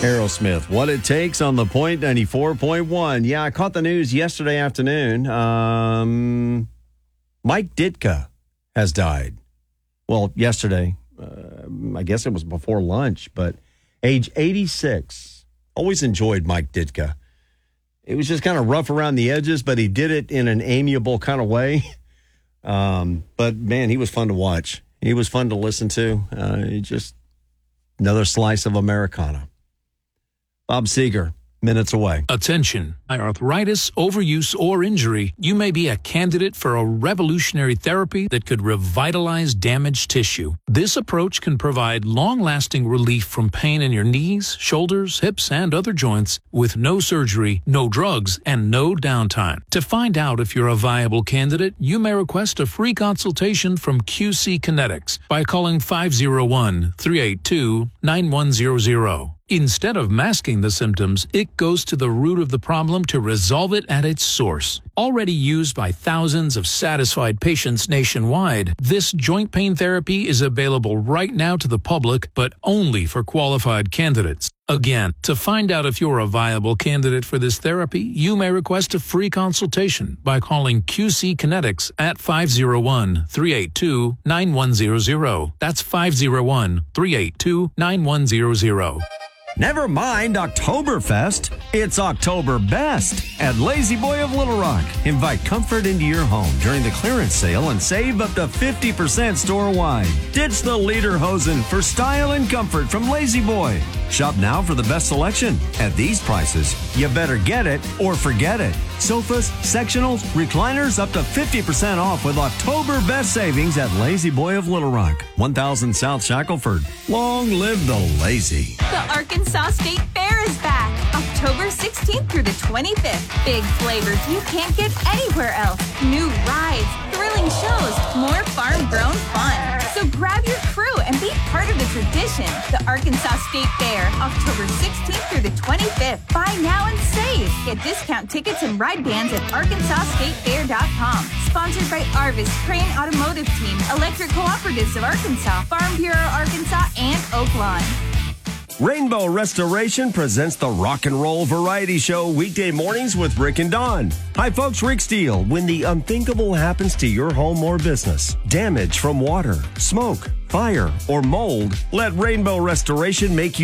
Aerosmith, What It Takes on the Point 94.1. Yeah, I caught the news yesterday afternoon. Mike Ditka has died. Well, yesterday. I guess it was before lunch, but age 86. Always enjoyed Mike Ditka. It was just kind of rough around the edges, but he did it in an amiable kind of way. But, man, he was fun to watch. He was fun to listen to. Just another slice of Americana. Bob Seger, minutes away. Attention. Arthritis, overuse, or injury. You may be a candidate for a revolutionary therapy that could revitalize damaged tissue. This approach can provide long-lasting relief from pain in your knees, shoulders, hips, and other joints with no surgery, no drugs, and no downtime. To find out if you're a viable candidate, you may request a free consultation from QC Kinetics by calling 501-382-9100. Instead of masking the symptoms, it goes to the root of the problem to resolve it at its source. Already used by thousands of satisfied patients nationwide, this joint pain therapy is available right now to the public, but only for qualified candidates. Again, to find out if you're a viable candidate for this therapy, you may request a free consultation by calling QC Kinetics at 501-382-9100. That's 501-382-9100. Never mind Oktoberfest. It's October Best at Lazy Boy of Little Rock. Invite comfort into your home during the clearance sale and save up to 50% store-wide. Ditch the lederhosen for style and comfort from Lazy Boy. Shop now for the best selection. At these prices, you better get it or forget it. Sofas, sectionals, recliners up to 50% off with October Best savings at Lazy Boy of Little Rock. 1000 South Shackelford. Long live the lazy. The Arkansas State Fair is back, October 16th through the 25th. Big flavors you can't get anywhere else. New rides, thrilling shows, more farm-grown fun. So grab your crew and be part of the tradition. The Arkansas State Fair, October 16th through the 25th. Buy now and save. Get discount tickets and ride bands at ArkansasStateFair.com. Sponsored by Arvis, Crane Automotive Team, Electric Cooperatives of Arkansas, Farm Bureau Arkansas, and Oaklawn. Rainbow Restoration presents the Rock and Roll Variety Show weekday mornings with Rick and Dawn. Hi, folks. Rick Steele. When the unthinkable happens to your home or business, damage from water, smoke, fire, or mold, let Rainbow Restoration make you